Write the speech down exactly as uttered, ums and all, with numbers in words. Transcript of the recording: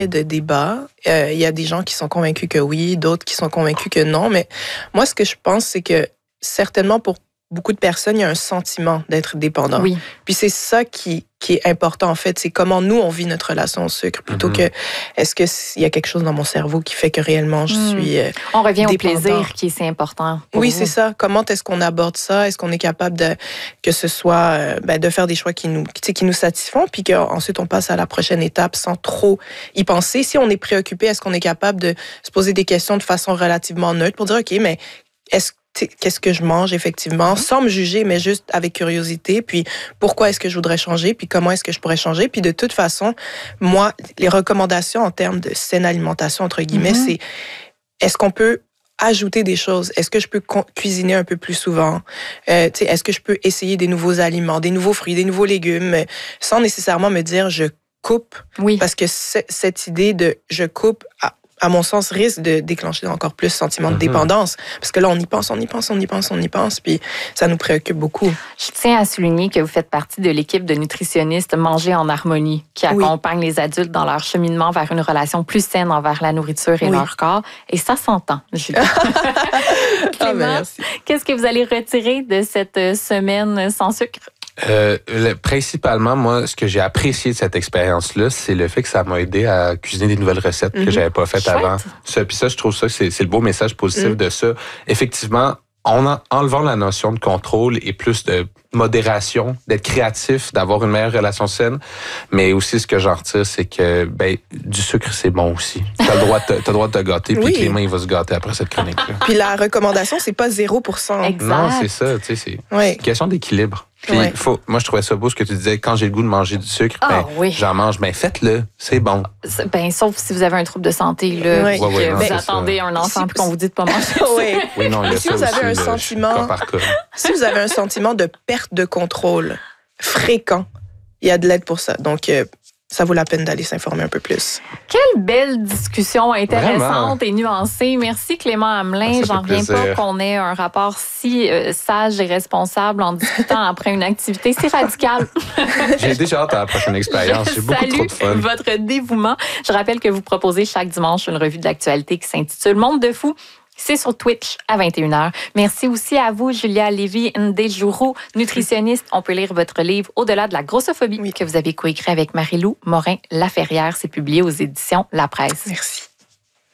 de débat. Euh, il y a des gens qui sont convaincus que oui, d'autres qui sont convaincus que non. Mais moi, ce que je pense, c'est que certainement pour beaucoup de personnes, il y a un sentiment d'être dépendant. Oui. Puis c'est ça qui, qui est important, en fait. C'est comment nous, on vit notre relation au sucre, plutôt mm-hmm. que est-ce qu'il y a quelque chose dans mon cerveau qui fait que réellement je suis euh, On revient dépendant. au plaisir qui est si important. Oui, vous. c'est ça. Comment est-ce qu'on aborde ça? Est-ce qu'on est capable de que ce soit euh, ben, de faire des choix qui nous, qui nous satisfont, puis qu'ensuite on passe à la prochaine étape sans trop y penser? Si on est préoccupé, est-ce qu'on est capable de se poser des questions de façon relativement neutre pour dire, OK, mais est-ce qu'est-ce que je mange effectivement, sans me juger, mais juste avec curiosité, puis pourquoi est-ce que je voudrais changer, puis comment est-ce que je pourrais changer, puis de toute façon, moi, les recommandations en termes de saine alimentation, entre guillemets, mm-hmm. c'est est-ce qu'on peut ajouter des choses? Est-ce que je peux cuisiner un peu plus souvent? Euh, est-ce que je peux essayer des nouveaux aliments, des nouveaux fruits, des nouveaux légumes, sans nécessairement me dire je coupe? Oui. Parce que cette idée de je coupe... à, à mon sens, risque de déclencher encore plus sentiment de dépendance. Parce que là, on y pense, on y pense, on y pense, on y pense, puis ça nous préoccupe beaucoup. Je tiens à souligner que vous faites partie de l'équipe de nutritionnistes Manger en harmonie, qui oui. accompagne les adultes dans leur cheminement vers une relation plus saine envers la nourriture et oui. leur corps. Et ça s'entend, Julie. Clément, ah, qu'est-ce que vous allez retirer de cette semaine sans sucre? Euh, le, principalement, moi, ce que j'ai apprécié de cette expérience-là, c'est le fait que ça m'a aidé à cuisiner des nouvelles recettes mm-hmm. que j'avais pas faites avant. Ça, puis ça, je trouve ça, c'est, c'est le beau message positif mm. de ça. Effectivement, en en, enlevant la notion de contrôle et plus de modération, d'être créatif, d'avoir une meilleure relation saine, mais aussi ce que j'en retire, c'est que ben du sucre, c'est bon aussi. T'as le droit de te, t'as le droit de te gâter, oui. puis Clément, il va se gâter après cette chronique-là. Puis la recommandation, c'est pas zéro pour cent. Exact. Non, c'est ça, tu sais, c'est, oui. c'est une question d'équilibre. Puis, ouais. faut, moi, je trouvais ça beau ce que tu disais. Quand j'ai le goût de manger du sucre, ah, ben, oui. j'en mange. Ben, faites-le. C'est bon. Ben, sauf si vous avez un trouble de santé, là, ouais. puis ouais, ouais, que non, vous attendez ça. un enfant puis qu'on vous dit de pas manger. oui. oui, non, il y a si ça vous avez aussi, un là, sentiment, cas par cas. si vous avez un sentiment de perte de contrôle fréquent, il y a de l'aide pour ça. Donc, euh, ça vaut la peine d'aller s'informer un peu plus. Quelle belle discussion intéressante Vraiment. et nuancée. Merci Clément Hamelin. J'en reviens pas qu'on ait un rapport si euh, sage et responsable en discutant après une activité si radicale. J'ai déjà hâte à la prochaine expérience. J'ai beaucoup trop de fun. Votre dévouement. Je rappelle que vous proposez chaque dimanche une revue d'actualité qui s'intitule Monde de fou. C'est sur Twitch à vingt et une heures. Merci aussi à vous, Julia Lévy-Ndejuru, nutritionniste. On peut lire votre livre Au-delà de la grossophobie oui. que vous avez coécrit avec Marie-Lou Morin-Laferrière. C'est publié aux éditions La Presse. Merci.